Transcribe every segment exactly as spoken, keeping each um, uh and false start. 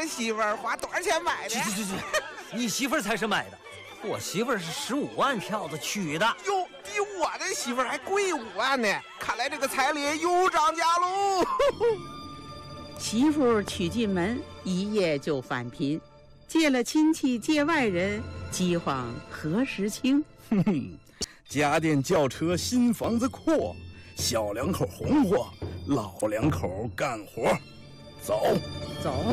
俺媳妇儿花多少钱买的？ 去去去去，你媳妇儿才是买的，我媳妇儿是十五万票子娶的。 哟，比我的媳妇儿还贵五万呢！看来这个彩礼又涨价喽。 媳妇娶进门，一夜就返贫，借了亲戚借外人，饥荒何时清？ 哼哼，家电轿车新房子阔，小两口红火，老两口干活，走走。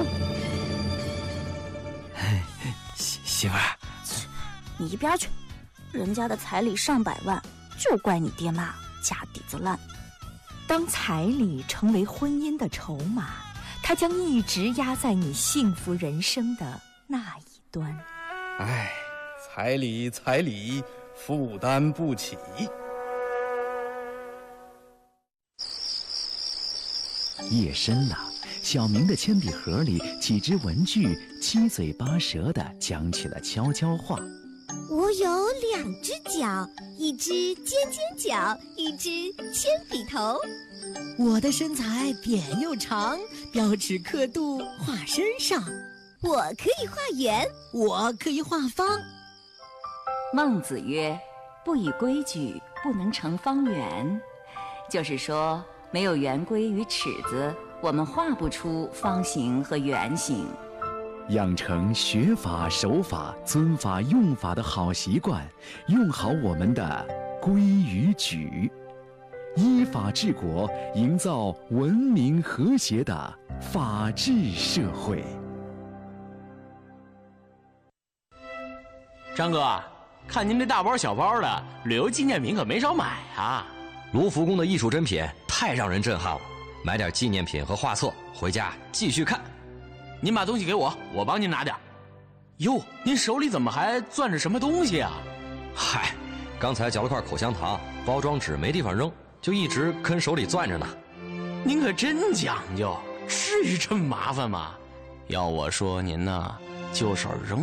媳媳妇儿， 你一边去！人家的彩礼上百万，就怪你爹妈家底子烂。 当彩礼成为婚姻的筹码，它将一直压在你幸福人生的那一端。 唉，彩礼彩礼，负担不起。 夜深了，小明的铅笔盒里几只文具七嘴八舌地讲起了悄悄话。 我有两只脚，一只尖尖角，一只铅笔头。 我的身材扁又长，标尺刻度画身上。 我可以画圆， 我可以画方。 孟子曰：“不以规矩，不能成方圆。”就是说，没有圆规与尺子，我们画不出方形和圆形。 养成学法、守法、尊法、用法的好习惯，用好我们的规与矩，依法治国，营造文明和谐的法治社会。 张哥，看您这大包小包的，旅游纪念品可没少买啊！ 卢浮宫的艺术珍品太让人震撼了，买点纪念品和画册回家继续看。 您把东西给我，我帮您拿点。哟，您手里怎么还攥着什么东西啊？ 嗨，刚才嚼了块口香糖，包装纸没地方扔，就一直跟手里攥着呢。 您可真讲究，至于这么麻烦吗？要我说您呢，就手扔